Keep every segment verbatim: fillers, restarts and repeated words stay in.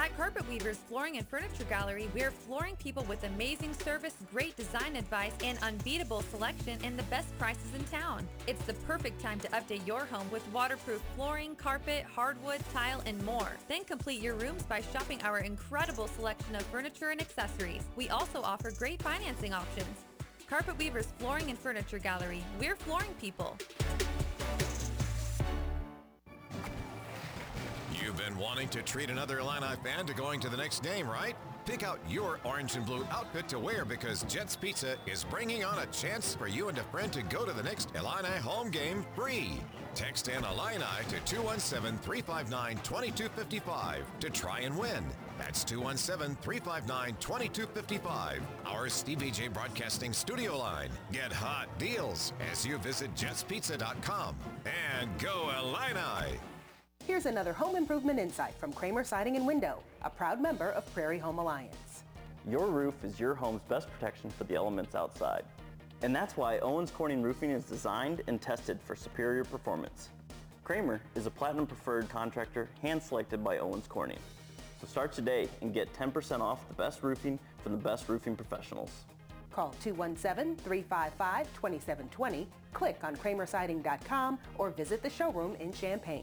At Carpet Weavers Flooring and Furniture Gallery, we're flooring people with amazing service, great design advice, and unbeatable selection and the best prices in town. It's the perfect time to update your home with waterproof flooring, carpet, hardwood, tile, and more. Then complete your rooms by shopping our incredible selection of furniture and accessories. We also offer great financing options. Carpet Weavers Flooring and Furniture Gallery. We're flooring people. You've been wanting to treat another Illini fan to going to the next game, right? Pick out your orange and blue outfit to wear because Jets Pizza is bringing on a chance for you and a friend to go to the next Illini home game free. Text in Illini to two one seven, three five nine, two two five five to try and win. That's two one seven, three five nine, two two five five. Our Stevie J Broadcasting studio line. Get hot deals as you visit jets pizza dot com. And go Illini! Here's another home improvement insight from Kramer Siding and Window, a proud member of Prairie Home Alliance. Your roof is your home's best protection for the elements outside. And that's why Owens Corning Roofing is designed and tested for superior performance. Kramer is a platinum preferred contractor hand-selected by Owens Corning. So start today and get ten percent off the best roofing from the best roofing professionals. Call two one seven, three five five, two seven two zero, click on kramer siding dot com, or visit the showroom in Champaign.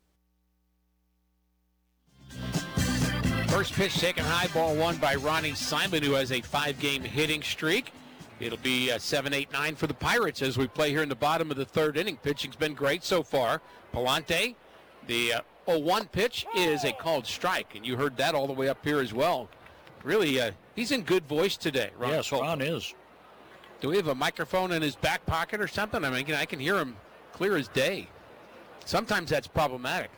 First pitch taken high, ball one by Ronnie Simon, who has a five-game hitting streak. It'll be uh, seven eight nine for the Pirates as we play here in the bottom of the third inning. Pitching's been great so far. Palante, the uh, oh one pitch is a called strike, and you heard that all the way up here as well. Really, uh, he's in good voice today, Ron. Yes, Colton. Ron is. Do we have a microphone in his back pocket or something? I mean, I can hear him clear as day. Sometimes that's problematic.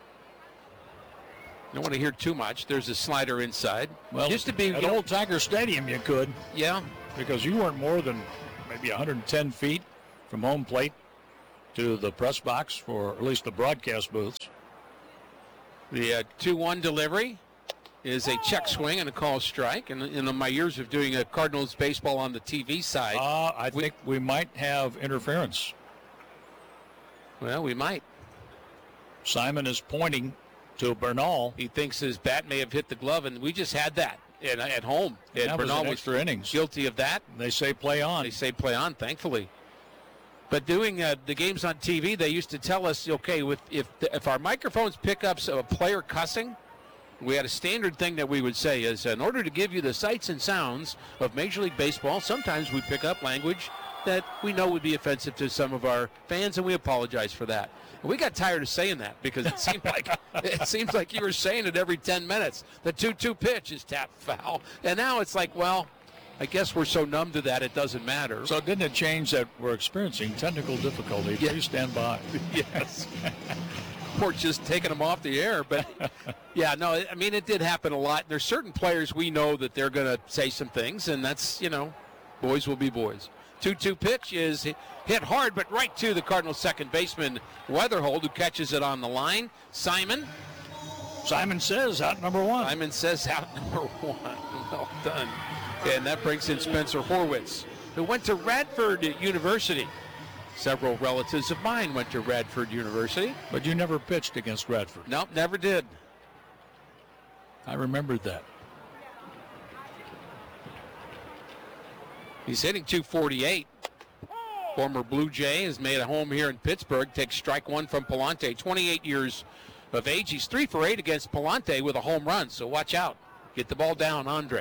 Don't want to hear too much. There's a slider inside. Well, used to be at Old Tiger Stadium, you could. Yeah. Because you weren't more than maybe one hundred ten feet from home plate to the press box, for at least the broadcast booths. The uh, two one delivery is a check swing and a call strike. And in my years of doing a Cardinals baseball on the T V side. Uh, I we, think we might have interference. Well, we might. Simon is pointing to Bernal. He thinks his bat may have hit the glove, and we just had that at, at home. And that Bernal was an extra was innings. Guilty of that. They say play on. They say play on, thankfully. But doing uh, the games on T V, they used to tell us, okay, with if the, if our microphones pick up a player cussing, we had a standard thing that we would say is, in order to give you the sights and sounds of Major League Baseball, sometimes we pick up language that we know would be offensive to some of our fans, and we apologize for that. And we got tired of saying that because it seemed like it seems like you were saying it every ten minutes. The two two pitch is tapped foul, and now it's like, well, I guess we're so numb to that it doesn't matter. So didn't it change that we're experiencing technical difficulty? Yeah. Please stand by. Yes. Or just taking them off the air. But, yeah, no, I mean, it did happen a lot. There's certain players we know that they're going to say some things, and that's, you know, boys will be boys. two two pitch is hit hard, but right to the Cardinals' second baseman, Weatherhold, who catches it on the line. Simon. Simon says out number one. Simon says out number one. Well done. And that brings in Spencer Horwitz, who went to Radford University. Several relatives of mine went to Radford University. But you never pitched against Radford. Nope, never did. I remembered that. He's hitting two forty-eight. Former Blue Jay has made a home here in Pittsburgh. Takes strike one from Palante. twenty-eight years of age. He's three for eight against Palante with a home run, so watch out. Get the ball down, Andre.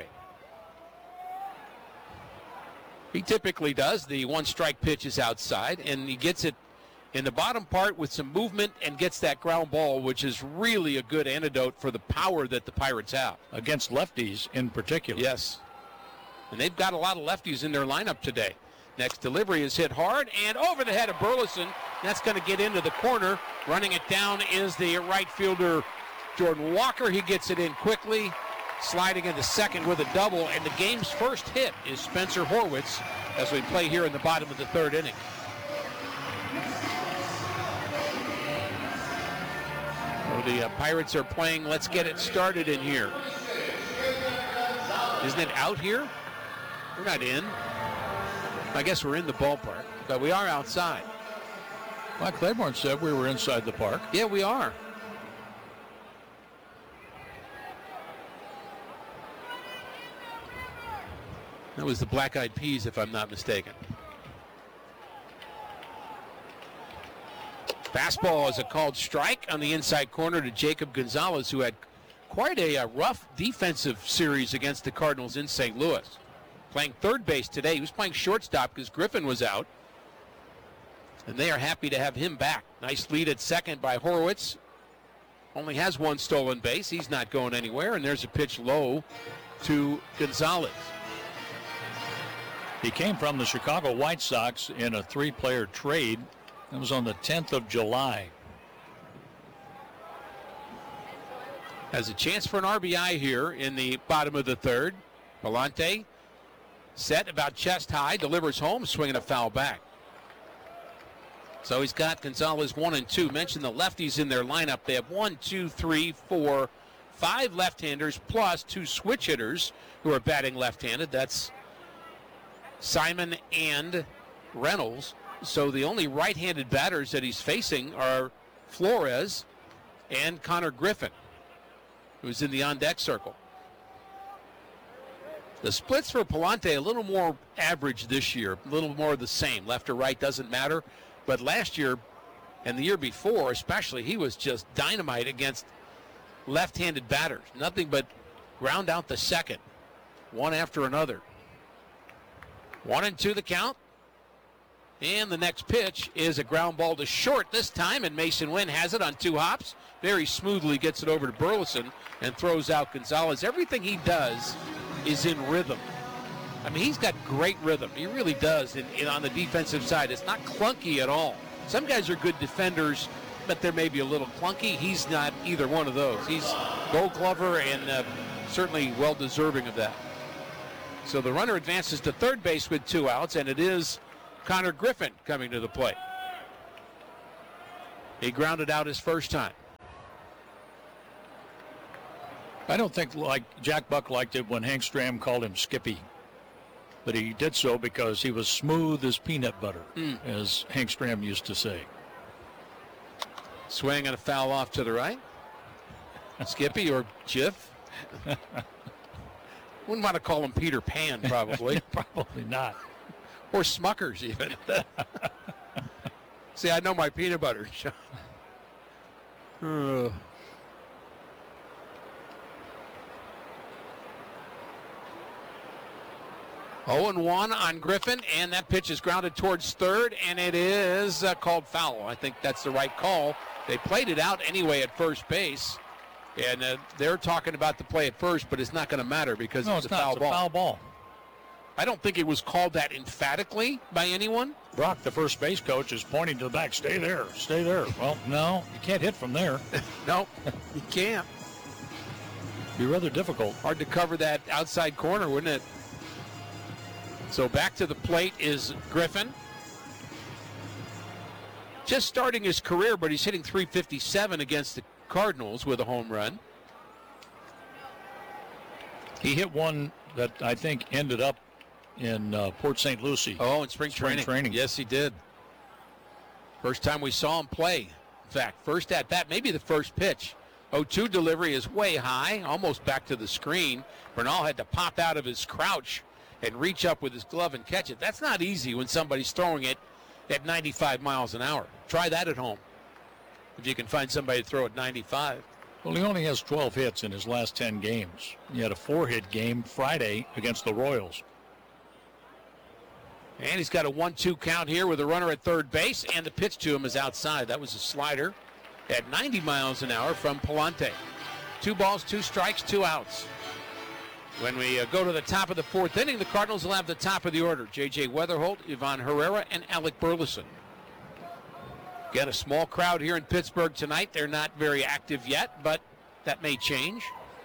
He typically does. The one-strike pitch is outside, and he gets it in the bottom part with some movement and gets that ground ball, which is really a good antidote for the power that the Pirates have. Against lefties in particular. Yes. And they've got a lot of lefties in their lineup today. Next delivery is hit hard and over the head of Burleson. That's going to get into the corner. Running it down is the right fielder, Jordan Walker. He gets it in quickly, sliding into second with a double. And the game's first hit is Spencer Horwitz as we play here in the bottom of the third inning. So the uh, Pirates are playing Let's Get It Started in here. Isn't it out here? We're not in. I guess we're in the ballpark, but we are outside. Well, Claiborne said we were inside the park. Yeah, we are. That was the Black Eyed Peas, if I'm not mistaken. Fastball is a called strike on the inside corner to Jacob Gonzalez, who had quite a, a rough defensive series against the Cardinals in Saint Louis. Playing third base today. He was playing shortstop because Griffin was out. And they are happy to have him back. Nice lead at second by Horowitz. Only has one stolen base. He's not going anywhere. And there's a pitch low to Gonzalez. He came from the Chicago White Sox in a three-player trade. That was on the tenth of July. Has a chance for an R B I here in the bottom of the third. Palante set about chest high, delivers home, swinging a foul back. So he's got Gonzalez one and two. Mentioned the lefties in their lineup. They have one, two, three, four, five left-handers plus two switch hitters who are batting left-handed. That's Simon and Reynolds. So the only right-handed batters that he's facing are Flores and Connor Griffin, who's in the on-deck circle. The splits for Palante a little more average this year, a little more the same. Left or right doesn't matter. But last year and the year before especially, he was just dynamite against left-handed batters. Nothing but ground out the second, one after another. One and two the count. And the next pitch is a ground ball to short this time, and Mason Wynn has it on two hops. Very smoothly gets it over to Burleson and throws out Gonzalez. Everything he does is in rhythm. I mean, he's got great rhythm. He really does in, in, on the defensive side. It's not clunky at all. Some guys are good defenders, but they're maybe a little clunky. He's not either one of those. He's Gold Glover and uh, certainly well-deserving of that. So the runner advances to third base with two outs, and it is Connor Griffin coming to the plate. He grounded out his first time. I don't think like Jack Buck liked it when Hank Stram called him Skippy. But he did so because he was smooth as peanut butter, mm. as Hank Stram used to say. Swing and a foul off to the right. Skippy or Jiff. Wouldn't want to call him Peter Pan, probably. Probably not. Or Smuckers, even. See, I know my peanut butter. uh. oh and one on Griffin, and that pitch is grounded towards third, and it is uh, called foul. I think that's the right call. They played it out anyway at first base, and uh, they're talking about the play at first, but it's not going to matter because no, it's, it's a not. foul it's ball. a foul ball. I don't think it was called that emphatically by anyone. Brock, the first base coach, is pointing to the back. Stay there, stay there. Well, no, you can't hit from there. No, you can't. Be rather difficult. Hard to cover that outside corner, wouldn't it? So back to the plate is Griffin. Just starting his career, but he's hitting three fifty-seven against the Cardinals with a home run. He hit one that I think ended up in uh, Port Saint Lucie. Oh, in spring, spring training. training. Yes, he did. First time we saw him play. In fact, first at bat, maybe the first pitch. oh two delivery is way high, almost back to the screen. Bernal had to pop out of his crouch and reach up with his glove and catch it. That's not easy when somebody's throwing it at ninety-five miles an hour. Try that at home if you can find somebody to throw at ninety-five. Well, he only has twelve hits in his last ten games. He had a four-hit game Friday against the Royals. And he's got a one two count here with a runner at third base, and the pitch to him is outside. That was a slider at ninety miles an hour from Palante. Two balls, two strikes, two outs. When we uh, go to the top of the fourth inning, the Cardinals will have the top of the order. J J Weatherholt, Ivan Herrera, and Alec Burleson. Again, a small crowd here in Pittsburgh tonight. They're not very active yet, but that may change.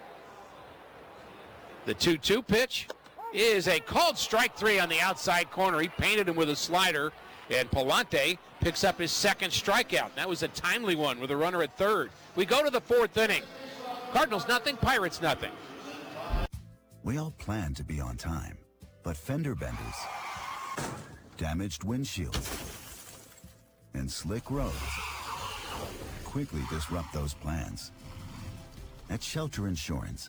The two two pitch is a called strike three on the outside corner. He painted him with a slider, and Palante picks up his second strikeout. That was a timely one with a runner at third. We go to the fourth inning. Cardinals nothing, Pirates nothing. We all plan to be on time, but fender benders, damaged windshields, and slick roads quickly disrupt those plans. At Shelter Insurance,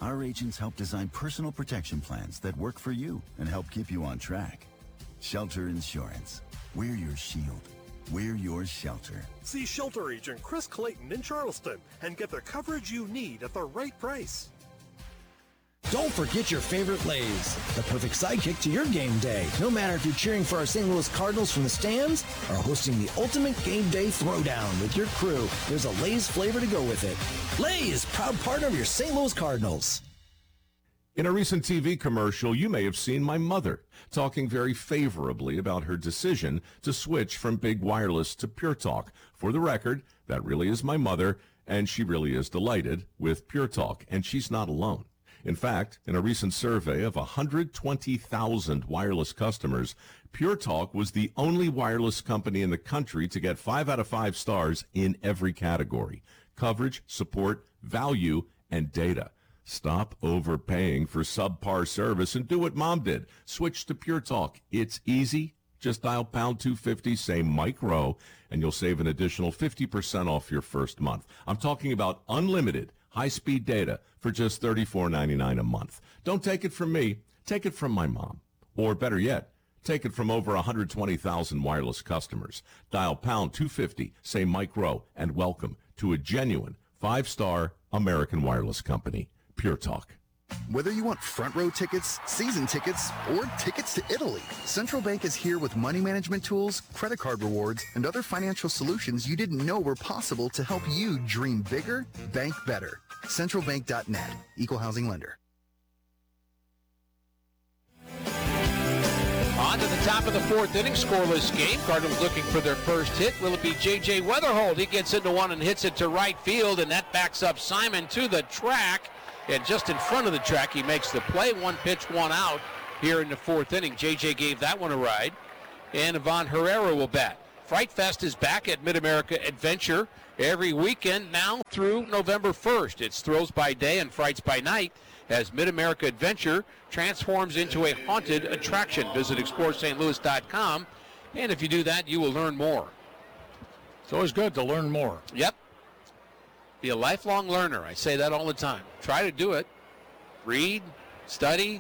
Our agents help design personal protection plans that work for you and help keep you on track. Shelter Insurance. We're your shield. We're your shelter. See Shelter Agent Chris Clayton in Charleston and get the coverage you need at the right price. Don't forget your favorite Lay's, the perfect sidekick to your game day. No matter if you're cheering for our Saint Louis Cardinals from the stands or hosting the ultimate game day throwdown with your crew, there's a Lay's flavor to go with it. Lay's, proud partner of your Saint Louis Cardinals. In a recent T V commercial, you may have seen my mother talking very favorably about her decision to switch from Big Wireless to Pure Talk. For the record, that really is my mother, and she really is delighted with Pure Talk, and she's not alone. In fact, in a recent survey of one hundred twenty thousand wireless customers, Pure Talk was the only wireless company in the country to get five out of five stars in every category: coverage, support, value, and data. Stop overpaying for subpar service and do what Mom did. Switch to Pure Talk. It's easy. Just dial pound two fifty, say Mike Rowe, and you'll save an additional fifty percent off your first month. I'm talking about unlimited high-speed data for just thirty-four ninety-nine a month. Don't take it from me. Take it from my mom. Or better yet, take it from over one hundred twenty thousand wireless customers. Dial pound two fifty, say Mike Rowe, and welcome to a genuine five-star American wireless company, Pure Talk. Whether you want front row tickets, season tickets, or tickets to Italy, Central Bank is here with money management tools, credit card rewards, and other financial solutions you didn't know were possible to help you dream bigger, bank better. central bank dot net, Equal Housing Lender. On to the top of the fourth inning, scoreless game. Cardinals looking for their first hit. Will it be J J Weatherhold? He gets into one and hits it to right field, and that backs up Simon to the track. And just in front of the track, he makes the play. One pitch, one out here in the fourth inning. J J gave that one a ride. And Ivan Herrera will bat. Fright Fest is back at Mid-America Adventure every weekend now through November first. It's thrills by day and frights by night as Mid-America Adventure transforms into a haunted attraction. Visit explore st louis dot com, and if you do that, you will learn more. It's always good to learn more. Yep. Be a lifelong learner. I say that all the time. Try to do it. Read, study,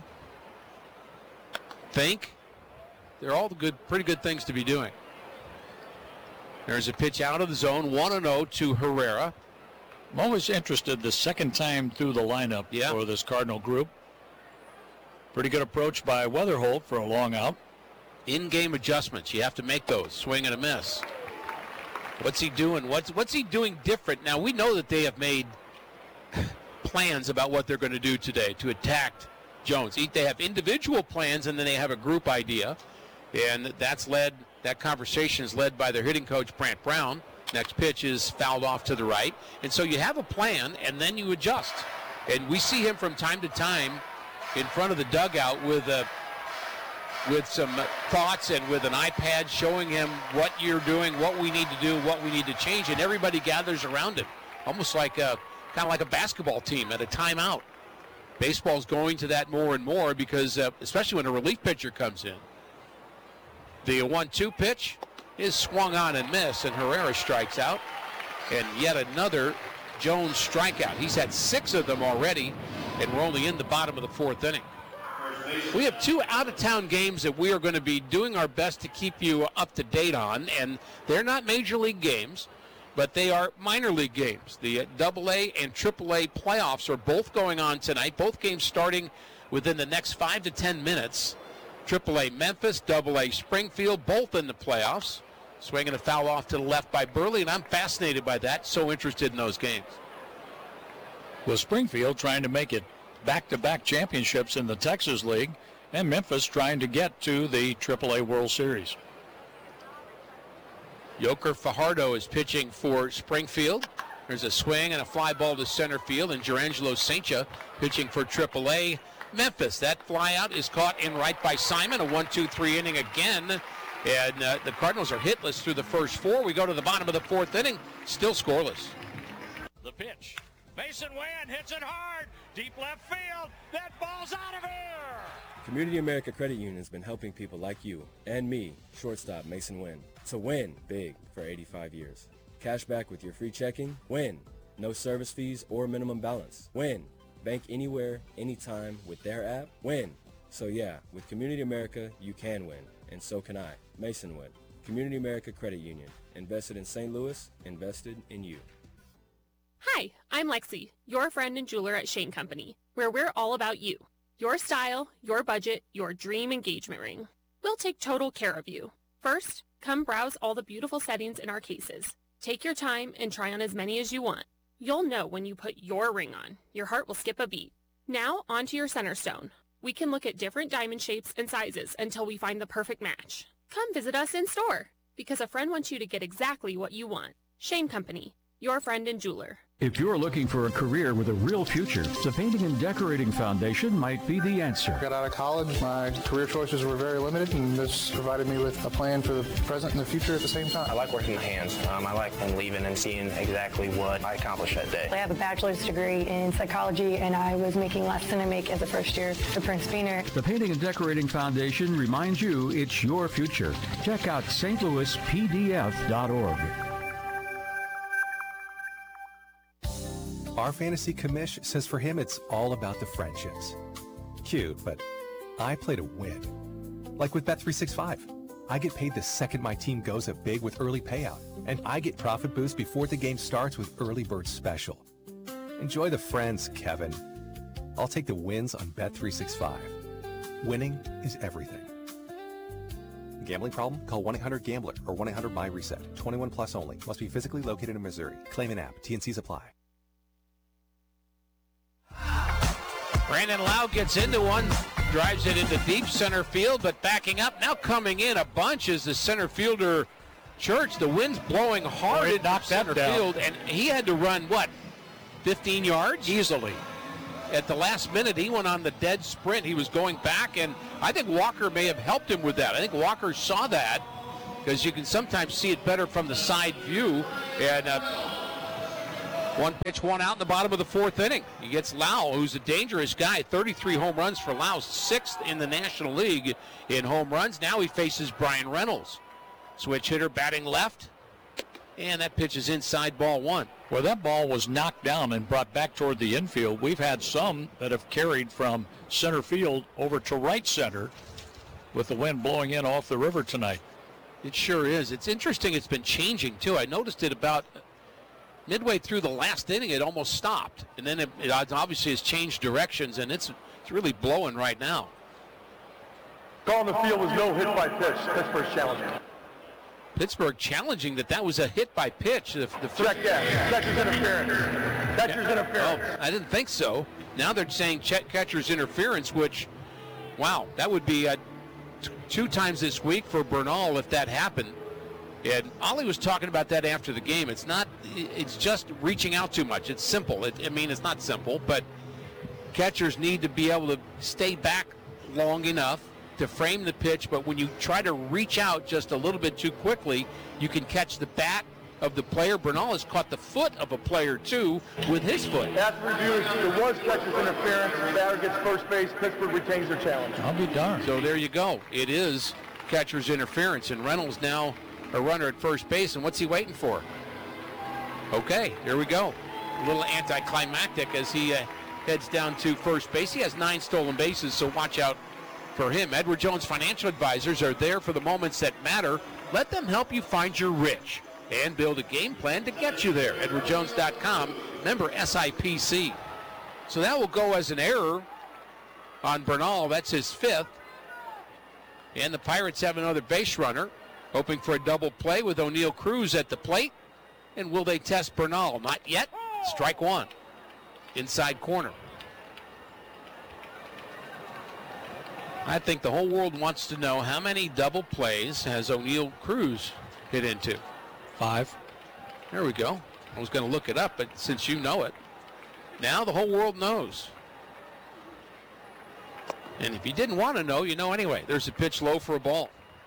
think. They're all the good, pretty good things to be doing. There's a pitch out of the zone, one and oh to Herrera. I'm always interested the second time through the lineup yeah. for this Cardinal group. Pretty good approach by Weatherhold for a long out. In-game adjustments. You have to make those. Swing and a miss. What's he doing? What's what's he doing different? Now, we know that they have made plans about what they're going to do today to attack Jones. They have individual plans, and then they have a group idea. And that's led, that conversation is led by their hitting coach, Brant Brown. Next pitch is fouled off to the right. And so you have a plan, and then you adjust. And we see him from time to time in front of the dugout with a with some thoughts and with an iPad showing him what you're doing, what we need to do, what we need to change, and everybody gathers around him, almost like a kind of like a basketball team at a timeout. Baseball's going to that more and more because, uh, especially when a relief pitcher comes in. The one two pitch is swung on and missed, and Herrera strikes out. And yet another Jones strikeout. He's had six of them already, and we're only in the bottom of the fourth inning. We have two out-of-town games that we are going to be doing our best to keep you up to date on, and they're not major league games, but they are minor league games. The double A and triple A playoffs are both going on tonight, both games starting within the next five to ten minutes. triple A Memphis, double A Springfield, both in the playoffs. Swinging a foul off to the left by Burley, and I'm fascinated by that, so interested in those games. With Springfield trying to make it back-to-back championships in the Texas League, and Memphis trying to get to the triple A World Series. Yoker Fajardo is pitching for Springfield. There's a swing and a fly ball to center field, and Jerangelo Saintia pitching for triple A Memphis. That fly out is caught in right by Simon. A one two three inning again, and uh, the Cardinals are hitless through the first four. We go to the bottom of the fourth inning, still scoreless. The pitch. Mason Wynn hits it hard. Deep left field. That ball's out of here. Community America Credit Union has been helping people like you and me, shortstop Mason Wynn, to win big for eighty-five years. Cash back with your free checking. Win. No service fees or minimum balance. Win. Bank anywhere, anytime with their app, win. So yeah, with Community America, you can win, and so can I. Mason win. Community America Credit Union. Invested in Saint Louis, invested in you. Hi, I'm Lexi, your friend and jeweler at Shane Company, where we're all about you. Your style, your budget, your dream engagement ring. We'll take total care of you. First, come browse all the beautiful settings in our cases. Take your time and try on as many as you want. You'll know when you put your ring on. Your heart will skip a beat. Now, onto your center stone. We can look at different diamond shapes and sizes until we find the perfect match. Come visit us in store, because a friend wants you to get exactly what you want. Shane Company, your friend and jeweler. If you're looking for a career with a real future, the Painting and Decorating Foundation might be the answer. Got out of college, my career choices were very limited, and this provided me with a plan for the present and the future at the same time. I like working with hands. Um, I like when leaving and seeing exactly what I accomplished that day. I have a bachelor's degree in psychology, and I was making less than I make as a first year at Prince Beaner. The Painting and Decorating Foundation reminds you it's your future. Check out S T Louis P D F dot org. Our fantasy commish says for him it's all about the friendships. Cute, but I play to win. Like with Bet three sixty-five. I get paid the second my team goes up big with early payout, and I get profit boost before the game starts with Early Bird Special. Enjoy the friends, Kevin. I'll take the wins on Bet three sixty-five. Winning is everything. Gambling problem? Call one eight hundred gambler or one eight hundred my reset. twenty-one plus only. Must be physically located in Missouri. Claim an app. T and Cs apply. Brandon Lau gets into one, drives it into deep center field, but backing up. Now coming in a bunch is the center fielder, Church. The wind's blowing hard oh, into center field, and he had to run, what, fifteen yards? Easily. At the last minute, he went on the dead sprint. He was going back, and I think Walker may have helped him with that. I think Walker saw that, because you can sometimes see it better from the side view, and uh, one pitch, one out in the bottom of the fourth inning. He gets Lau, who's a dangerous guy. thirty-three home runs for Lau, sixth in the National League in home runs. Now he faces Brian Reynolds. Switch hitter batting left, and that pitch is inside, ball one. Well, that ball was knocked down and brought back toward the infield. We've had some that have carried from center field over to right center with the wind blowing in off the river tonight. It sure is. It's interesting. It's been changing, too. I noticed it about midway through the last inning. It almost stopped, and then it, it obviously has changed directions, and it's it's really blowing right now. Call on the field was no hit by pitch. Pittsburgh challenging. Pittsburgh challenging that that was a hit by pitch. The, the first, check that. Catcher's interference. Catcher's yeah. interference. Oh, I didn't think so. Now they're saying check catcher's interference, which, wow, that would be uh, t- two times this week for Bernal if that happened. And Ollie was talking about that after the game. It's not, it's just reaching out too much. It's simple. It, I mean, it's not simple, but catchers need to be able to stay back long enough to frame the pitch, but when you try to reach out just a little bit too quickly, you can catch the bat of the player. Bernal has caught the foot of a player, too, with his foot. After review, it was catcher's interference. Batter gets first base. Pittsburgh retains their challenge. I'll be darned. So there you go. It is catcher's interference, and Reynolds now a runner at first base, and what's he waiting for? Okay, here we go. A little anticlimactic as he uh, heads down to first base. He has nine stolen bases, so watch out for him. Edward Jones Financial Advisors are there for the moments that matter. Let them help you find your rich and build a game plan to get you there. Edward Jones dot com, member S I P C. So that will go as an error on Bernal. That's his fifth. And the Pirates have another base runner, hoping for a double play with O'Neill Cruz at the plate. And will they test Bernal? Not yet. Strike one. Inside corner. I think the whole world wants to know how many double plays has O'Neill Cruz hit into. Five. There we go. I was going to look it up, but since you know it, now the whole world knows. And if you didn't want to know, you know anyway. There's a pitch low for a ball.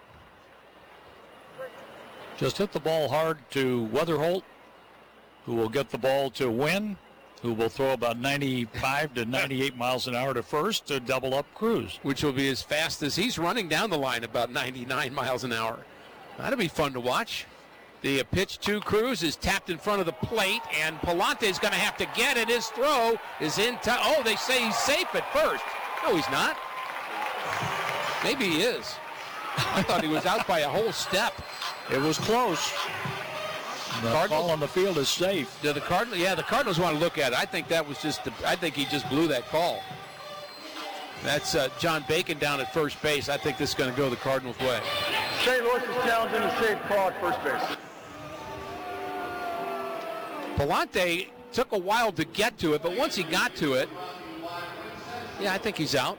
Just hit the ball hard to Weatherholt, who will get the ball to Wynn, who will throw about ninety-five to ninety-eight miles an hour to first to double up Cruz. Which will be as fast as he's running down the line, about ninety-nine miles an hour. That'll be fun to watch. The pitch to Cruz is tapped in front of the plate, and Palante is going to have to get it. His throw is in time. Oh, they say he's safe at first. No, he's not. Maybe he is. I thought he was out by a whole step. It was close. The Cardinals ball on the field is safe. Do the Cardinals? Yeah, the Cardinals want to look at it. I think that was just. The, I think he just blew that call. That's uh, John Bacon down at first base. I think this is going to go the Cardinals' way. Saint Louis is challenging the safe call at first base. Palante took a while to get to it, but once he got to it, yeah, I think he's out.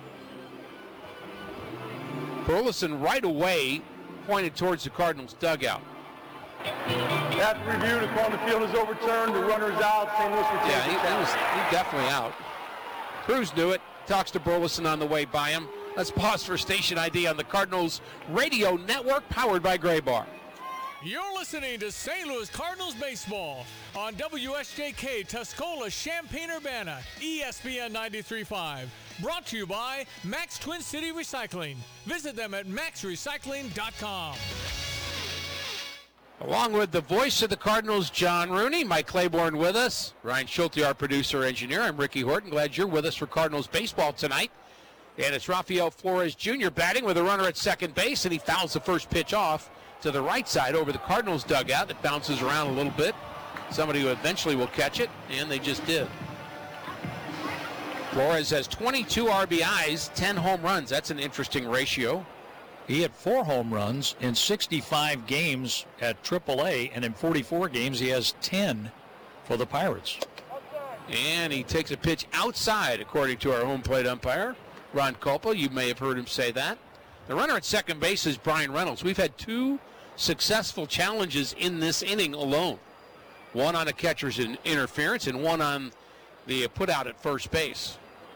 Burleson right away pointed towards the Cardinals' dugout. After review, the call on the field is overturned. The runner is out. Saint Louis retains Yeah, he, the he count. was he definitely out. Cruz knew it. Talks to Burleson on the way by him. Let's pause for station I D on the Cardinals Radio Network, powered by Gray Bar. You're listening to Saint Louis Cardinals baseball on W S J K Tuscola, Champaign-Urbana, E S P N ninety-three point five. Brought to you by Max Twin City Recycling. Visit them at max recycling dot com. Along with the voice of the Cardinals, John Rooney, Mike Claiborne with us, Ryan Schulte, our producer engineer. I'm Ricky Horton. Glad you're with us for Cardinals baseball tonight. And it's Rafael Flores Junior batting with a runner at second base, and he fouls the first pitch off to the right side over the Cardinals dugout. It bounces around a little bit. Somebody who eventually will catch it, and they just did. Flores has twenty-two R B Is, ten home runs. That's an interesting ratio. He had four home runs in sixty-five games at triple A, and in forty-four games he has ten for the Pirates. And he takes a pitch outside, according to our home plate umpire, Ron Culpa. You may have heard him say that. The runner at second base is Brian Reynolds. We've had two successful challenges in this inning alone. One on a catcher's in interference and one on the put out at first base.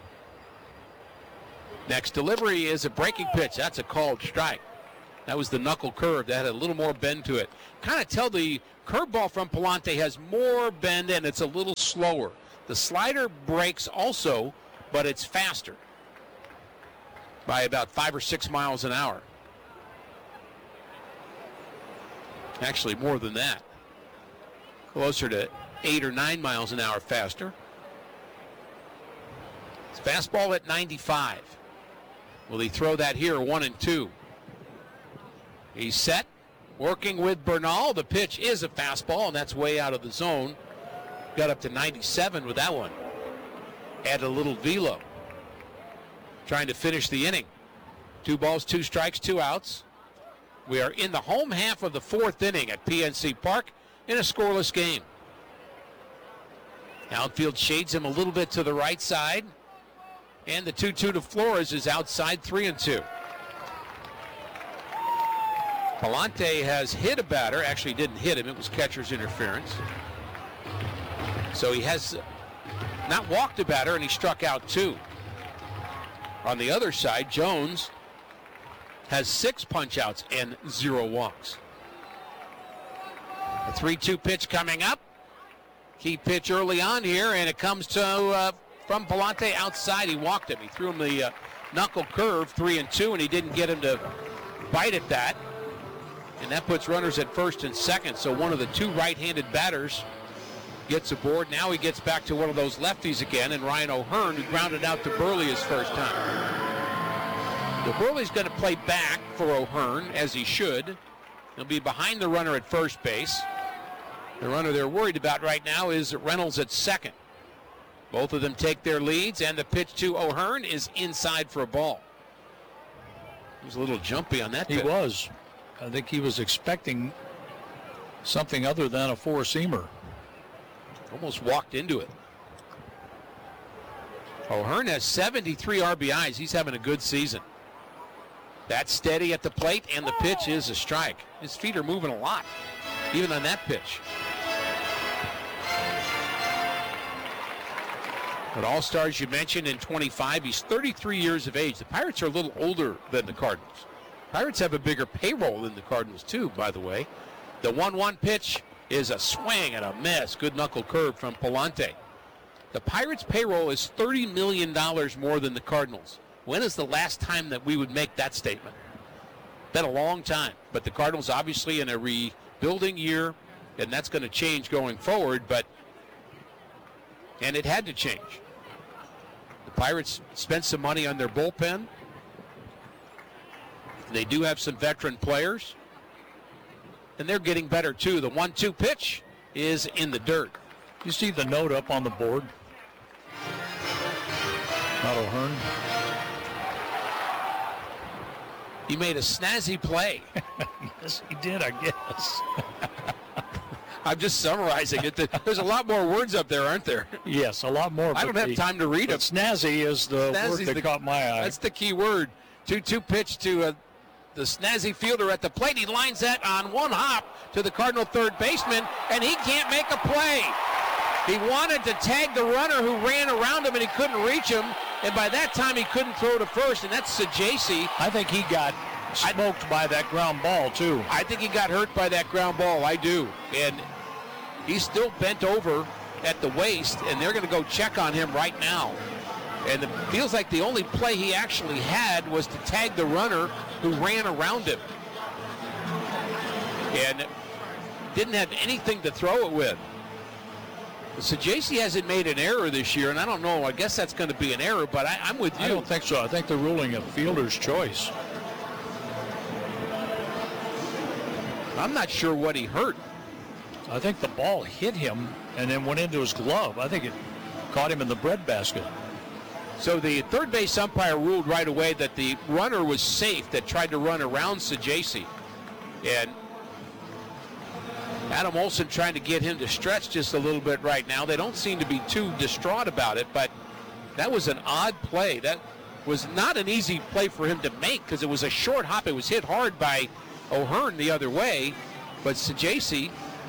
Next delivery is a breaking pitch. That's a called strike. That was the knuckle curve. That had a little more bend to it. Kind of tell the curveball from Palante has more bend and it's a little slower. The slider breaks also, but it's faster by about five or six miles an hour. Actually, more than that. Closer to eight or nine miles an hour faster. It's fastball at ninety-five. Will he throw that here, one and two? He's set, working with Bernal. The pitch is a fastball, and that's way out of the zone. Got up to ninety-seven with that one. Add a little velo. Trying to finish the inning. Two balls, two strikes, two outs. We are in the home half of the fourth inning at P N C Park in a scoreless game. Outfield shades him a little bit to the right side. And the two two to Flores is outside, three and two. Palante has hit a batter. Actually didn't hit him. It was catcher's interference. So he has not walked a batter, and he struck out two. On the other side, Jones has six punch-outs and zero walks. A three two pitch coming up. Key pitch early on here, and it comes to uh, from Palante outside. He walked him. He threw him the uh, knuckle curve, three and two, and he didn't get him to bite at that. And that puts runners at first and second. So one of the two right-handed batters gets aboard. Now he gets back to one of those lefties again, and Ryan O'Hearn, who grounded out to Burley his first time. So Burley's going to play back for O'Hearn, as he should. He'll be behind the runner at first base. The runner they're worried about right now is Reynolds at second. Both of them take their leads, and the pitch to O'Hearn is inside for a ball. He was a little jumpy on that He pitch. was. I think he was expecting something other than a four-seamer. Almost walked into it. O'Hearn has seventy-three R B Is. He's having a good season. That's steady at the plate, and the pitch is a strike. His feet are moving a lot, even on that pitch. But All-Stars, you mentioned, in twenty-five. He's thirty-three years of age. The Pirates are a little older than the Cardinals. Pirates have a bigger payroll than the Cardinals, too, by the way. The one one pitch is a swing and a miss. Good knuckle curve from Palante. The Pirates' payroll is thirty million dollars more than the Cardinals. When is the last time that we would make that statement? Been a long time. But the Cardinals, obviously in a building year, and that's going to change going forward, but and it had to change. The Pirates spent some money on their bullpen. They do have some veteran players, and they're getting better too. The one two pitch is in the dirt. You see the note up on the board? Not O'Hearn. He made a snazzy play. Yes, he did, I guess. I'm just summarizing it. There's a lot more words up there, aren't there? Yes, a lot more. I don't have the, time to read them. Snazzy is the Snazzy's word that the, caught my eye. That's the key word. two two pitch to uh, the snazzy fielder at the plate. He lines that on one hop to the Cardinal third baseman, and he can't make a play. He wanted to tag the runner who ran around him, and he couldn't reach him. And by that time, he couldn't throw to first, and that's Sajacy. I think he got smoked I, by that ground ball, too. I think he got hurt by that ground ball. I do. And he's still bent over at the waist, and they're going to go check on him right now. And it feels like the only play he actually had was to tag the runner who ran around him. And didn't have anything to throw it with. Sajacy hasn't made an error this year, and I don't know. I guess that's going to be an error, but I, I'm with you. I don't think so. I think they're ruling a fielder's choice. I'm not sure what he hurt. I think the ball hit him and then went into his glove. I think it caught him in the breadbasket. So the third base umpire ruled right away that the runner was safe that tried to run around Sajacy. And Adam Olson trying to get him to stretch just a little bit right now. They don't seem to be too distraught about it, but that was an odd play. That was not an easy play for him to make because it was a short hop. It was hit hard by O'Hearn the other way, but Sajacy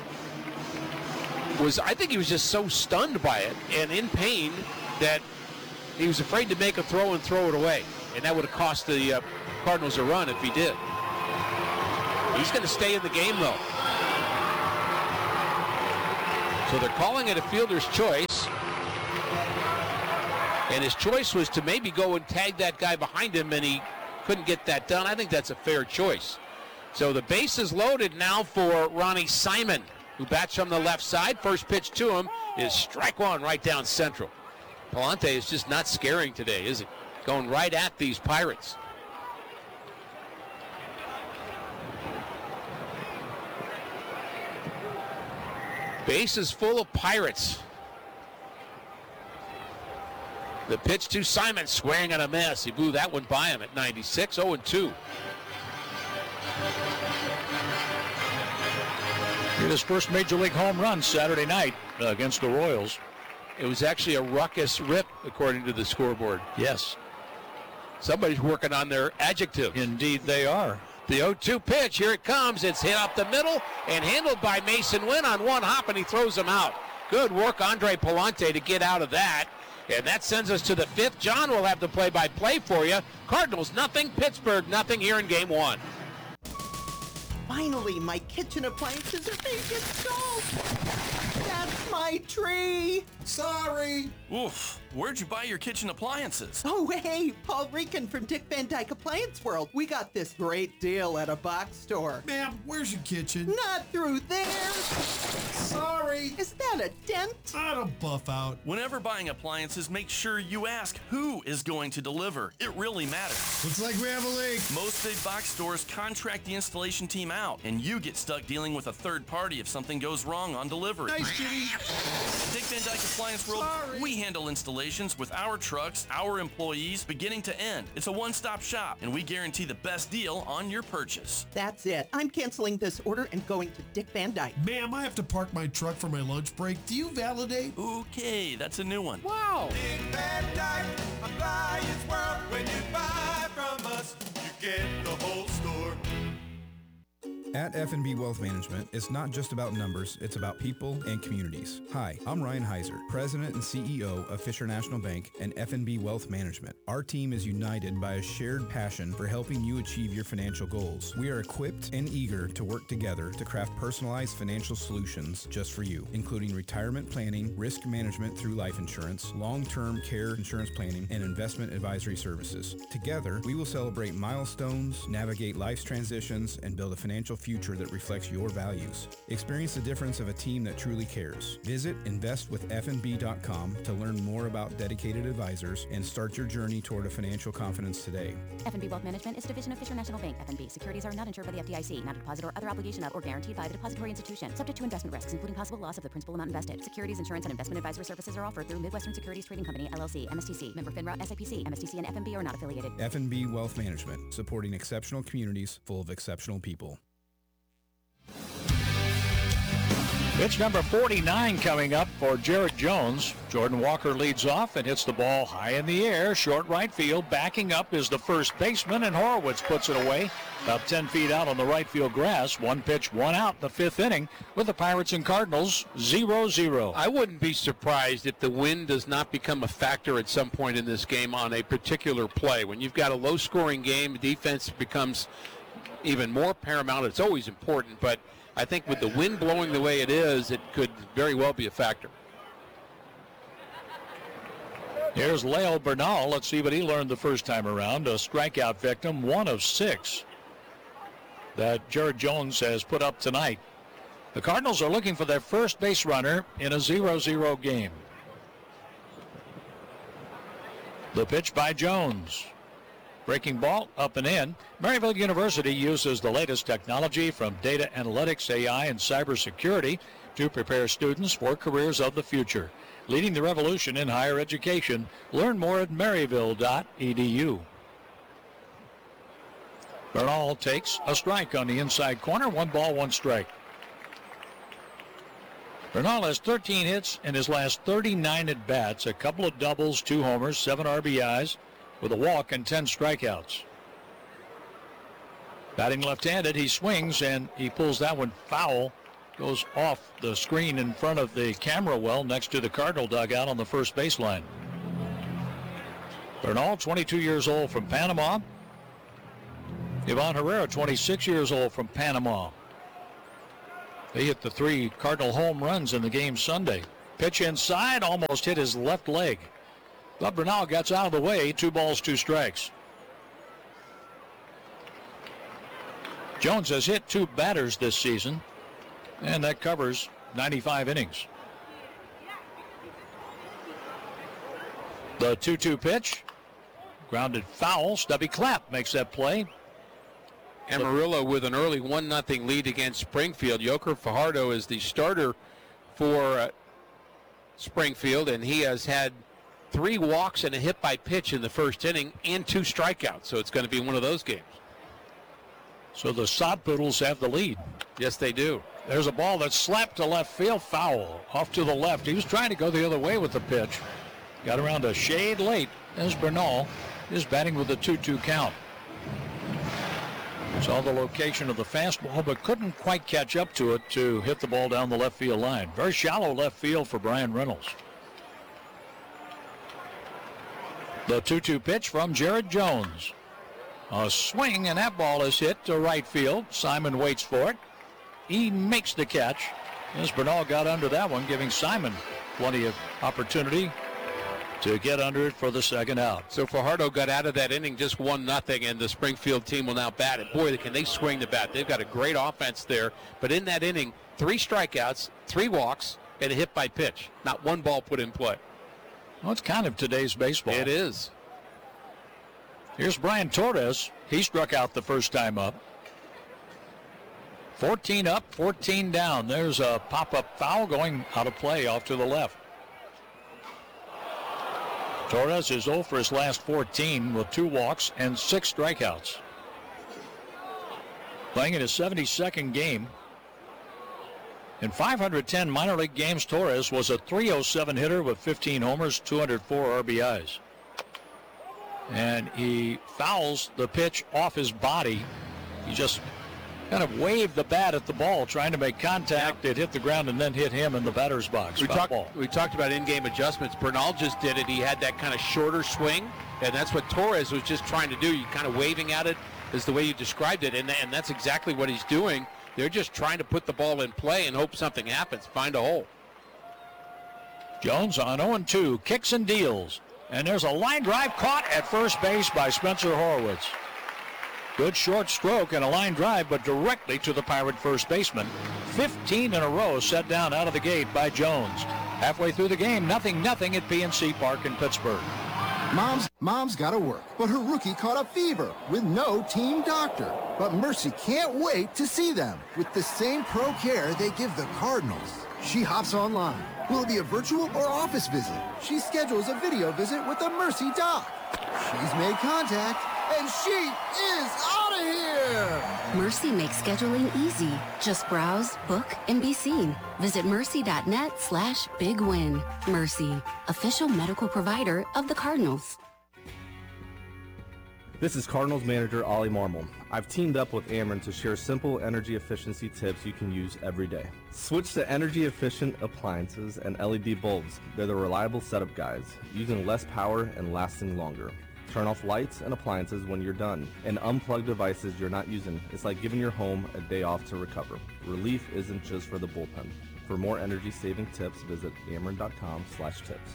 was, I think he was just so stunned by it and in pain that he was afraid to make a throw and throw it away, and that would have cost the uh, Cardinals a run if he did. He's going to stay in the game, though. So they're calling it a fielder's choice, and his choice was to maybe go and tag that guy behind him, and he couldn't get that done. I think that's a fair choice. So the base is loaded now for Ronnie Simon, who bats from the left side. First pitch to him is strike one right down central. Palante is just not scaring today, is he? Going right at these Pirates. Base is full of Pirates. The pitch to Simon, swing and a miss. He blew that one by him at ninety-six, oh and two. Hit his first Major League home run Saturday night uh, against the Royals. It was actually a ruckus rip, according to the scoreboard. Yes. Somebody's working on their adjective. Indeed they are. The oh two pitch, here it comes. It's hit up the middle and handled by Mason Wynn on one hop, and he throws him out. Good work, Andre Palante, to get out of that. And that sends us to the fifth. John will have the play-by-play for you. Cardinals nothing, Pittsburgh nothing here in game one. Finally, my kitchen appliances are being installed. That's my tree. Sorry. Oof. Where'd you buy your kitchen appliances? Oh, hey, Paul Rican from Dick Van Dyke Appliance World. We got this great deal at a box store. Ma'am, where's your kitchen? Not through there. Sorry. Is that a dent? I don't buff out. Whenever buying appliances, make sure you ask who is going to deliver. It really matters. Looks like we have a leak. Most big box stores contract the installation team out, and you get stuck dealing with a third party if something goes wrong on delivery. Nice, Jimmy. Dick Van Dyke Appliance World, Sorry. We handle installations with our trucks, our employees, beginning to end. It's a one-stop shop, and we guarantee the best deal on your purchase. That's it. I'm canceling this order and going to Dick Van Dyke. Ma'am, I have to park my truck for my lunch break. Do you validate? Okay, that's a new one. Wow. Dick Van Dyke Appliance World. When you buy from us, you get the whole store. At F and B Wealth Management, it's not just about numbers, it's about people and communities. Hi, I'm Ryan Heiser, President and C E O of Fisher National Bank and F and B Wealth Management. Our team is united by a shared passion for helping you achieve your financial goals. We are equipped and eager to work together to craft personalized financial solutions just for you, including retirement planning, risk management through life insurance, long-term care insurance planning, and investment advisory services. Together, we will celebrate milestones, navigate life's transitions, and build a financial future future that reflects your values. Experience the difference of a team that truly cares. Visit invest with f n b dot com to learn more about dedicated advisors and start your journey toward a financial confidence today. F N B Wealth Management is a division of Fisher National Bank. F N B securities are not insured by the F D I C, not a deposit or other obligation of or guaranteed by the depository institution, subject to investment risks, including possible loss of the principal amount invested. Securities, insurance, and investment advisory services are offered through Midwestern Securities Trading Company, L L C, M S T C, member FINRA, S I P C, M S T C, and F N B are not affiliated. F N B Wealth Management, supporting exceptional communities full of exceptional people. Pitch number forty-nine coming up for Jared Jones. Jordan Walker leads off and hits the ball high in the air, short right field. Backing up is the first baseman, and Horowitz puts it away about ten feet out on the right field grass. One pitch, one out in the fifth inning with the Pirates and Cardinals zero zero. I wouldn't be surprised if the wind does not become a factor at some point in this game on a particular play. When you've got a low-scoring game, defense becomes even more paramount. It's always important, but I think with the wind blowing the way it is, it could very well be a factor. Here's Leo Bernal. Let's see what he learned the first time around. A strikeout victim, one of six that Jared Jones has put up tonight. The Cardinals are looking for their first base runner in a zero zero game. The pitch by Jones. Breaking ball, up and in. Maryville University uses the latest technology from data analytics, A I, and cybersecurity to prepare students for careers of the future. Leading the revolution in higher education. Learn more at maryville dot e d u. Bernal takes a strike on the inside corner. One ball, one strike. Bernal has thirteen hits in his last thirty-nine at-bats. A couple of doubles, two homers, seven R B Is. With a walk and ten strikeouts. Batting left-handed, he swings and he pulls that one foul. Goes off the screen in front of the camera well next to the Cardinal dugout on the first baseline. Bernal, twenty-two years old from Panama. Ivan Herrera, twenty-six years old from Panama. They hit the three Cardinal home runs in the game Sunday. Pitch inside, almost hit his left leg. But Bernal gets out of the way. Two balls, two strikes. Jones has hit two batters this season, and that covers ninety-five innings. The two two pitch. Grounded foul. Stubby Clapp makes that play. Amarillo with an early one nothing lead against Springfield. Yoker Fajardo is the starter for uh, Springfield, and he has had three walks and a hit by pitch in the first inning and two strikeouts. So it's going to be one of those games. So the Sod Poodles have the lead. Yes, they do. There's a ball that's slapped to left field, foul, off to the left. He was trying to go the other way with the pitch. Got around a shade late as Bernal is batting with a two two count. Saw the location of the fastball, but couldn't quite catch up to it to hit the ball down the left field line. Very shallow left field for Brian Reynolds. The two two pitch from Jared Jones. A swing, and that ball is hit to right field. Simon waits for it. He makes the catch as Bernal got under that one, giving Simon plenty of opportunity to get under it for the second out. So Fajardo got out of that inning just one nothing, and the Springfield team will now bat it. Boy, can they swing the bat. They've got a great offense there. But in that inning, three strikeouts, three walks, and a hit by pitch. Not one ball put in play. Well, it's kind of today's baseball. It is. Here's Brian Torres. He struck out the first time up. fourteen up, fourteen down. There's a pop-up foul going out of play off to the left. Torres is oh for his last fourteen with two walks and six strikeouts. Playing in his seventy-second game. In five hundred ten minor league games, Torres was a three oh seven hitter with fifteen homers, two hundred four R B Is. And he fouls the pitch off his body. He just kind of waved the bat at the ball, trying to make contact. It hit the ground and then hit him in the batter's box. We, talk, we talked about in-game adjustments. Bernal just did it. He had that kind of shorter swing, and that's what Torres was just trying to do. You kind of waving at it is the way you described it, and, and that's exactly what he's doing. They're just trying to put the ball in play and hope something happens, find a hole. Jones on oh two, kicks and deals. And there's a line drive caught at first base by Spencer Horowitz. Good short stroke and a line drive, but directly to the Pirate first baseman. fifteen in a row set down out of the gate by Jones. Halfway through the game, nothing, nothing at P N C Park in Pittsburgh. Mom's mom's got to work, but her rookie caught a fever with no team doctor. But Mercy can't wait to see them with the same pro care they give the Cardinals. She hops online. Will it be a virtual or office visit? She schedules a video visit with the Mercy doc. She's made contact, and she is out of here! Mercy makes scheduling easy. Just browse, book, and be seen. Visit mercy.net slash big win. Mercy, official medical provider of the Cardinals. This is Cardinals manager Ollie Marmol. I've teamed up with Ameren to share simple energy efficiency tips you can use every day. Switch to energy efficient appliances and L E D bulbs. They're the reliable setup guides, using less power and lasting longer. Turn off lights and appliances when you're done, and unplug devices you're not using. It's like giving your home a day off to recover. Relief isn't just for the bullpen. For more energy saving tips, visit ameren.com slash tips.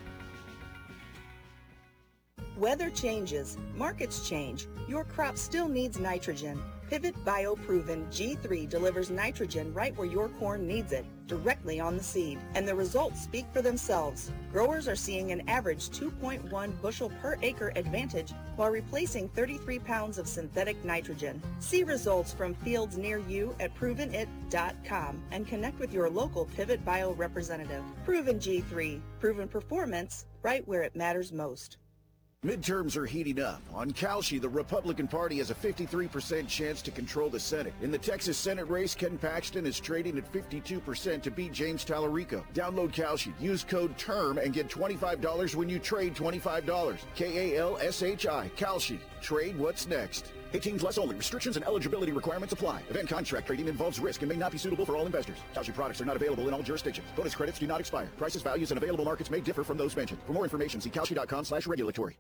Weather changes, markets change. Your crop still needs nitrogen. Pivot BioProven G three delivers nitrogen right where your corn needs it, directly on the seed. And the results speak for themselves. Growers are seeing an average two point one bushel per acre advantage while replacing thirty-three pounds of synthetic nitrogen. See results from fields near you at proven it dot com and connect with your local Pivot Bio representative. Proven G three, proven performance right where it matters most. Midterms are heating up. On Kalshi, the Republican Party has a fifty-three percent chance to control the Senate. In the Texas Senate race, Ken Paxton is trading at fifty-two percent to beat James Tallarico. Download Kalshi, use code TERM, and get twenty-five dollars when you trade twenty-five dollars. K A L S H I, Kalshi. Trade what's next. eighteen plus only. Restrictions and eligibility requirements apply. Event contract trading involves risk and may not be suitable for all investors. Kalshi products are not available in all jurisdictions. Bonus credits do not expire. Prices, values, and available markets may differ from those mentioned. For more information, see kalshi.com slash regulatory.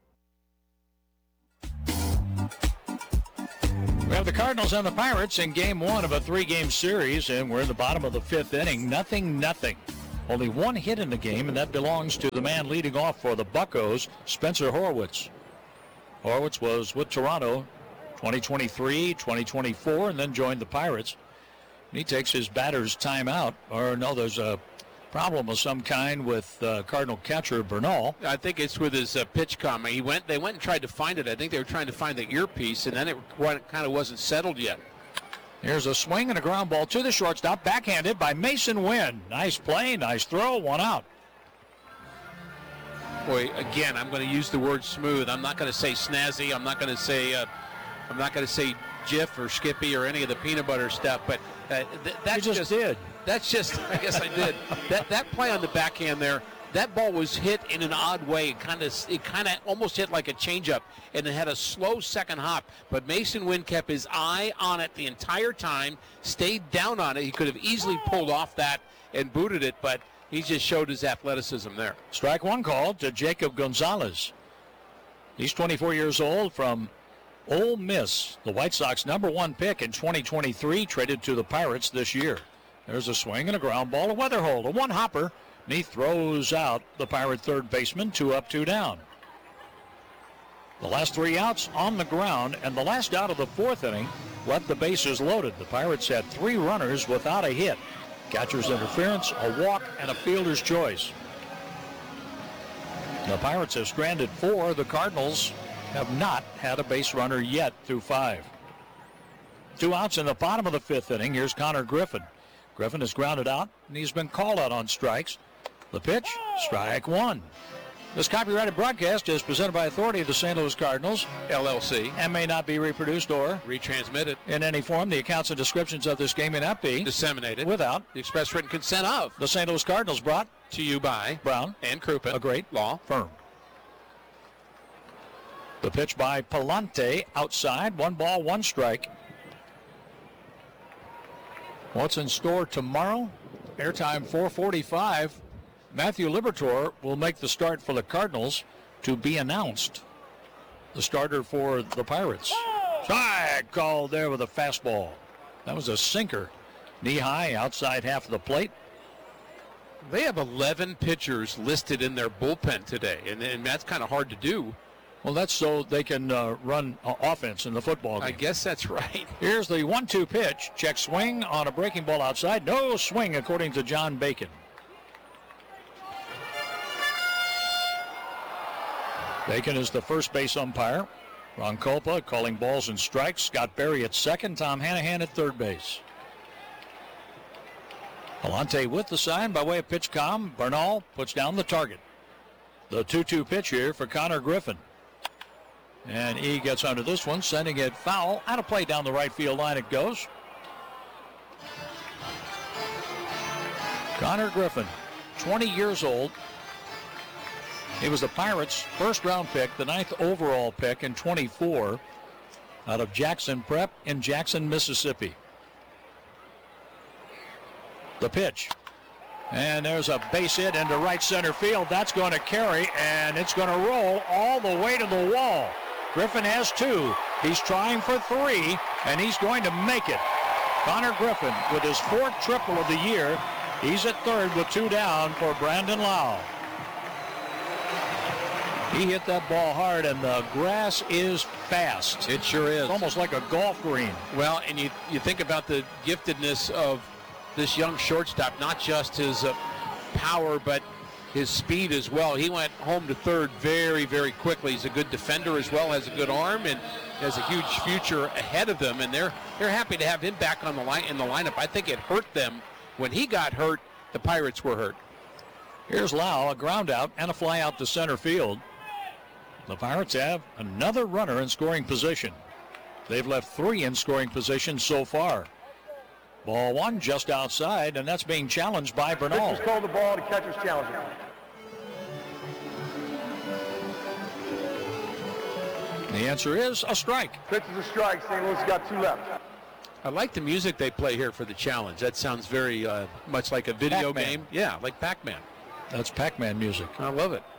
We have the Cardinals and the Pirates in game one of a three-game series, and we're in the bottom of the fifth inning. Nothing, nothing. Only one hit in the game, and that belongs to the man leading off for the Buccos, Spencer Horwitz. Horwitz was with Toronto twenty twenty-three, twenty twenty-four, and then joined the Pirates. And he takes his batter's timeout, or no, there's a problem of some kind with uh, Cardinal catcher Bernal. I think it's with his uh, pitch comment. He went. They went and tried to find it. I think they were trying to find the earpiece, and then it kind of wasn't settled yet. Here's a swing and a ground ball to the shortstop, backhanded by Mason Wynn. Nice play, nice throw, one out. Boy, again, I'm going to use the word smooth. I'm not going to say snazzy. I'm not going to say. Uh, I'm not going to say Jif or Skippy or any of the peanut butter stuff. But uh, th- that's you just, just did. That's just. I guess I did. that that play on the backhand there. That ball was hit in an odd way. It kind of, it kind of almost hit like a changeup, and it had a slow second hop. But Mason Wynn kept his eye on it the entire time, stayed down on it. He could have easily pulled off that and booted it, but he just showed his athleticism there. Strike one called to Jacob Gonzalez. He's twenty-four years old from Ole Miss, the White Sox number one pick in twenty twenty-three, traded to the Pirates this year. There's a swing and a ground ball, a Weatherhold, a one hopper. And he throws out the Pirate third baseman, two up, two down. The last three outs on the ground, and the last out of the fourth inning left the bases loaded. The Pirates had three runners without a hit. Catcher's interference, a walk, and a fielder's choice. The Pirates have stranded four. The Cardinals have not had a base runner yet through five. Two outs in the bottom of the fifth inning. Here's Connor Griffin. Griffin is grounded out, and he's been called out on strikes. The pitch, strike one. This copyrighted broadcast is presented by authority of the Saint Louis Cardinals, L L C, and may not be reproduced or retransmitted in any form. The accounts and descriptions of this game may not be disseminated without the express written consent of the Saint Louis Cardinals, brought to you by Brown and Crouppen, a great law firm. The pitch by Palante outside, one ball, one strike. What's in store tomorrow? Airtime four forty-five. Matthew Liberatore will make the start for the Cardinals, to be announced. The starter for the Pirates. Strike called there with a fastball. That was a sinker. Knee high, outside half of the plate. They have eleven pitchers listed in their bullpen today, and, and that's kind of hard to do. Well, that's so they can uh, run uh, offense in the football game. I guess that's right. Here's the one two pitch. Check swing on a breaking ball outside. No swing, according to John Bacon. Bacon is the first base umpire. Ron Kolpa calling balls and strikes. Scott Berry at second. Tom Hanahan at third base. Palante with the sign by way of pitch com. Bernal puts down the target. The two two pitch here for Connor Griffin. And he gets under this one, sending it foul. Out of play down the right field line it goes. Connor Griffin, twenty years old. He was the Pirates' first-round pick, the ninth overall pick in twenty-four, out of Jackson Prep in Jackson, Mississippi. The pitch. And there's a base hit into right center field. That's going to carry, and it's going to roll all the way to the wall. Griffin has two. He's trying for three, and he's going to make it. Connor Griffin with his fourth triple of the year. He's at third with two down for Brandon Lau. He hit that ball hard, and the grass is fast. It sure is. It's almost like a golf green. Well, and you, you think about the giftedness of this young shortstop, not just his uh, power, but his speed as well. He went home to third very, very quickly. He's a good defender as well, has a good arm, and has a huge future ahead of them. And they're they're happy to have him back on the line in the lineup. I think it hurt them when he got hurt. The Pirates were hurt. Here's Lau, a ground out and a fly out to center field. The Pirates have another runner in scoring position. They've left three in scoring position so far. Ball one just outside, and that's being challenged by Bernal. Pitcher's called the ball, the catcher's challenging. The answer is a strike. Pitch is a strike. Saint Louis got two left. I like the music they play here for the challenge. That sounds very uh, much like a video Pac-Man. game. Yeah, like Pac-Man. That's Pac-Man music. I love it.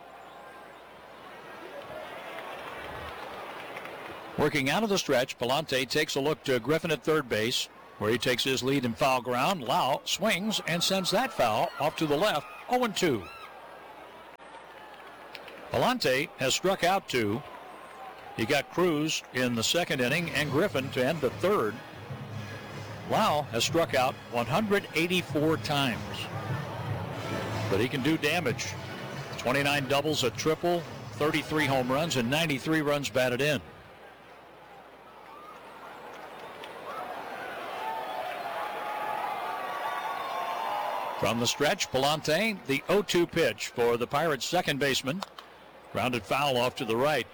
Working out of the stretch, Palante takes a look to Griffin at third base, where he takes his lead in foul ground. Lau swings and sends that foul off to the left, oh and two. Palante has struck out two. He got Cruz in the second inning and Griffin to end the third. Lau has struck out one hundred eighty-four times. But he can do damage. twenty-nine doubles, a triple, thirty-three home runs, and ninety-three runs batted in. From the stretch, Palante, the oh two pitch for the Pirates' second baseman. Grounded foul off to the right.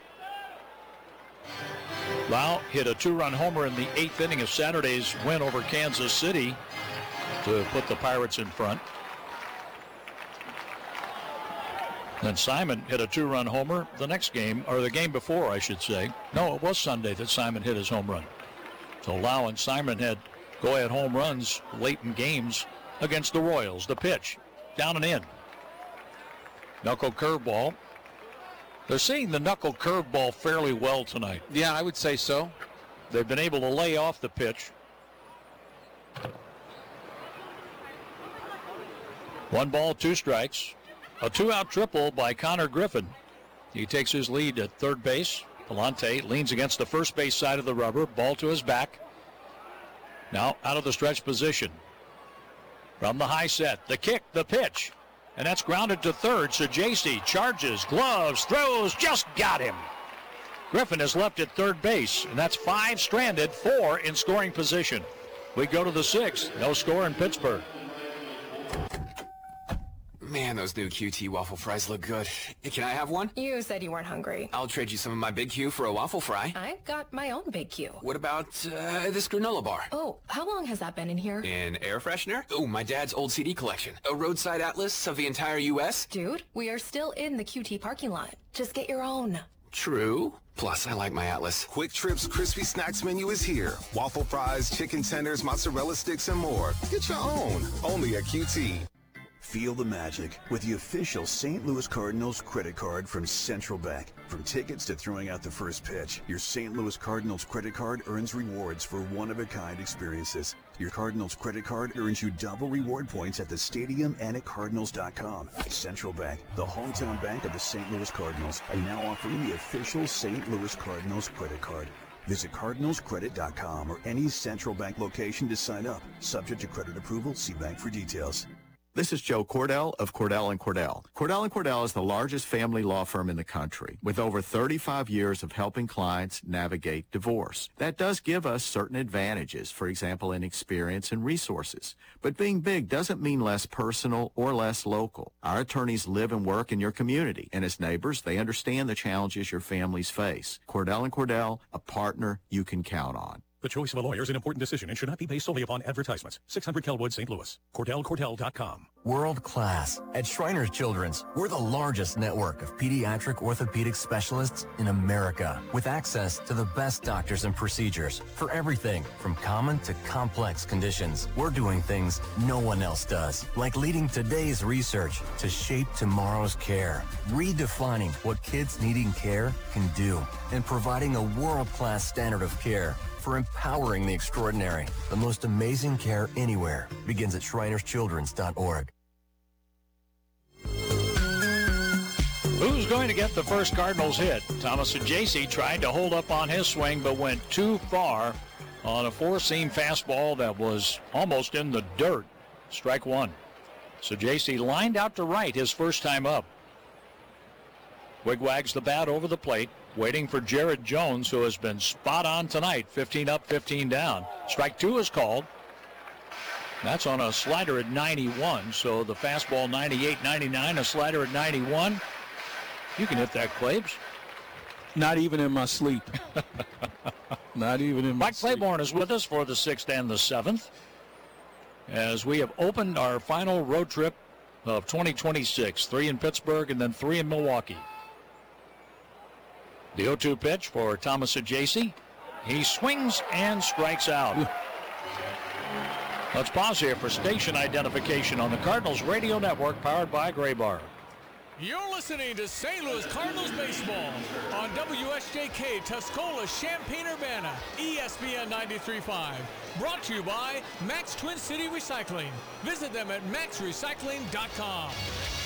Lau hit a two-run homer in the eighth inning of Saturday's win over Kansas City to put the Pirates in front. Then Simon hit a two-run homer the next game, or the game before, I should say. No, it was Sunday that Simon hit his home run. So Lau and Simon had go-ahead home runs late in games against the Royals. The pitch, down and in. Knuckle curveball. They're seeing the knuckle curveball fairly well tonight. Yeah, I would say so. They've been able to lay off the pitch. One ball, two strikes. A two-out triple by Connor Griffin. He takes his lead at third base. Palante leans against the first base side of the rubber. Ball to his back. Now out of the stretch position. From the high set, the kick, the pitch. And that's grounded to third. So J C charges, gloves, throws, just got him. Griffin is left at third base, and that's five stranded, four in scoring position. We go to the sixth. No score in Pittsburgh. Man, those new Q T waffle fries look good. Can I have one? You said you weren't hungry. I'll trade you some of my Big Q for a waffle fry. I've got my own Big Q. What about uh, this granola bar? Oh, how long has that been in here? An air freshener? Oh, my dad's old C D collection. A roadside atlas of the entire U S? Dude, we are still in the Q T parking lot. Just get your own. True. Plus, I like my atlas. Quick Trip's Crispy Snacks menu is here. Waffle fries, chicken tenders, mozzarella sticks, and more. Get your own. Only at Q T. Feel the magic with the official Saint Louis Cardinals credit card from Central Bank. From tickets to throwing out the first pitch, your Saint Louis Cardinals credit card earns rewards for one-of-a-kind experiences. Your Cardinals credit card earns you double reward points at the stadium and at Cardinals dot com. Central Bank, the hometown bank of the Saint Louis Cardinals, are now offering the official Saint Louis Cardinals credit card. Visit Cardinals Credit dot com or any Central Bank location to sign up. Subject to credit approval, see bank for details. This is Joe Cordell of Cordell and Cordell. Cordell and Cordell is the largest family law firm in the country with over thirty-five years of helping clients navigate divorce. That does give us certain advantages, for example, in experience and resources. But being big doesn't mean less personal or less local. Our attorneys live and work in your community, and as neighbors, they understand the challenges your families face. Cordell and Cordell, a partner you can count on. The choice of a lawyer is an important decision and should not be based solely upon advertisements. six hundred Kellwood, Saint Louis. Cordell Cordell dot com. World class. At Shriners Children's, we're the largest network of pediatric orthopedic specialists in America, with access to the best doctors and procedures for everything from common to complex conditions. We're doing things no one else does, like leading today's research to shape tomorrow's care, redefining what kids needing care can do, and providing a world-class standard of care for empowering the extraordinary. The most amazing care anywhere begins at Shriners Children's dot org. Who's going to get the first Cardinals hit? Thomas Ajayci tried to hold up on his swing, but went too far on a four-seam fastball that was almost in the dirt. Strike one. Ajayci lined out to right his first time up. Wigwags the bat over the plate, waiting for Jared Jones, who has been spot on tonight. fifteen up, fifteen down. Strike two is called. That's on a slider at ninety-one, so the fastball ninety-eight, ninety-nine, a slider at ninety-one. You can hit that, Claves. Not even in my sleep. Not even in my Mike sleep. Claiborne is with us for the sixth and the seventh, as we have opened our final road trip of twenty twenty-six. Three in Pittsburgh and then three in Milwaukee. The oh two pitch for Thomas Ajayci. He swings and strikes out. Let's pause here for station identification on the Cardinals Radio Network, powered by Graybar. You're listening to Saint Louis Cardinals baseball on W S J K Tuscola, Champaign-Urbana, E S P N ninety-three point five. Brought to you by Max Twin City Recycling. Visit them at max recycling dot com.